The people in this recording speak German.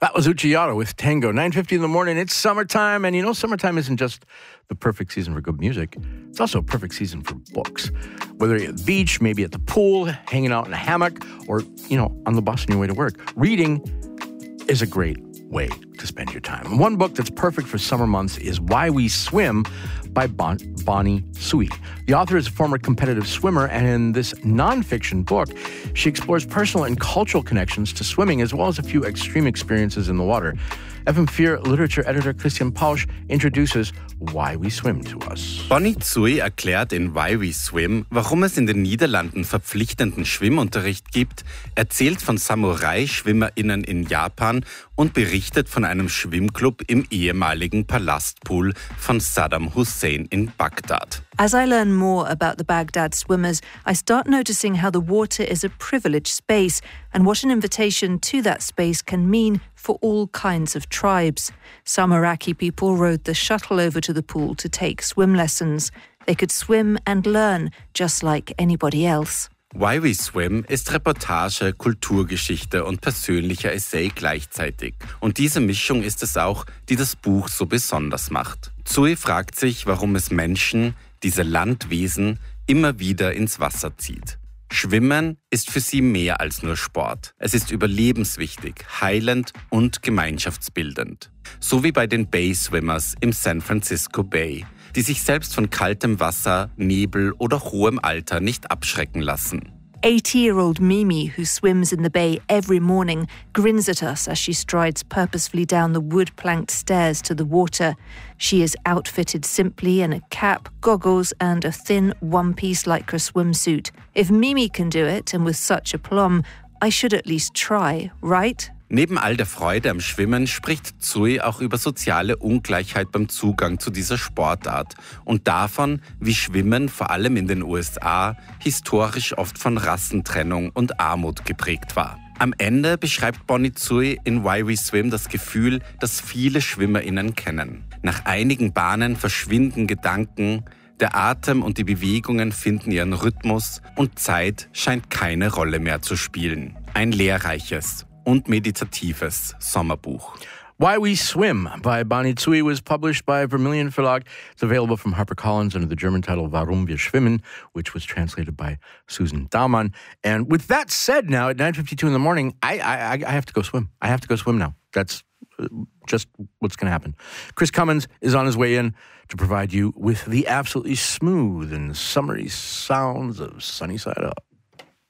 That was Uchiyara with Tango. 9:50 in the morning. It's summertime. And you know, summertime isn't just the perfect season for good music. It's also a perfect season for books. Whether you're at the beach, maybe at the pool, hanging out in a hammock, or, on the bus on your way to work. Reading is a great way to spend your time. And one book that's perfect for summer months is Why We Swim by Bonnie Tsui. The author is a former competitive swimmer, and in this nonfiction book, she explores personal and cultural connections to swimming, as well as a few extreme experiences in the water. FM4 Literature Editor Christian Pausch introduces Why We Swim to us. Bonnie Tsui erklärt in Why We Swim, warum es in den Niederlanden verpflichtenden Schwimmunterricht gibt, erzählt von Samurai-SchwimmerInnen in Japan und berichtet von einem Schwimmclub im ehemaligen Palastpool von Saddam Hussein in Bagdad. As I learn more about the Baghdad swimmers, I start noticing how the water is a privileged space and what an invitation to that space can mean for all kinds of tribes. Some Iraqi people rode the shuttle over to the pool to take swim lessons. They could swim and learn just like anybody else. Why We Swim ist Reportage, Kulturgeschichte und persönlicher Essay gleichzeitig. Und diese Mischung ist es auch, die das Buch so besonders macht. Tsui fragt sich, warum es Menschen, diese Landwesen, immer wieder ins Wasser zieht. Schwimmen ist für sie mehr als nur Sport. Es ist überlebenswichtig, heilend und gemeinschaftsbildend. So wie bei den Bay Swimmers im San Francisco Bay, die sich selbst von kaltem Wasser, Nebel oder hohem Alter nicht abschrecken lassen. 80-year-old Mimi, who swims in the bay every morning, grins at us as she strides purposefully down the wood-planked stairs to the water. She is outfitted simply in a cap, goggles and a thin one-piece lycra swimsuit. If Mimi can do it, and with such aplomb, I should at least try, right? Neben all der Freude am Schwimmen spricht Tsui auch über soziale Ungleichheit beim Zugang zu dieser Sportart und davon, wie Schwimmen vor allem in den USA historisch oft von Rassentrennung und Armut geprägt war. Am Ende beschreibt Bonnie Tsui in Why We Swim das Gefühl, das viele SchwimmerInnen kennen. Nach einigen Bahnen verschwinden Gedanken, der Atem und die Bewegungen finden ihren Rhythmus und Zeit scheint keine Rolle mehr zu spielen. Ein lehrreiches und meditatives Sommerbuch. Why We Swim by Bonnie Tsui was published by Vermilion Verlag. It's available from HarperCollins under the German title Warum wir schwimmen, which was translated by Susan Daumann. And with that said, now at 9:52 in the morning, I have to go swim. I have to go swim now. That's just what's going to happen. Chris Cummins is on his way in to provide you with the absolutely smooth and summery sounds of Sunny Side Up.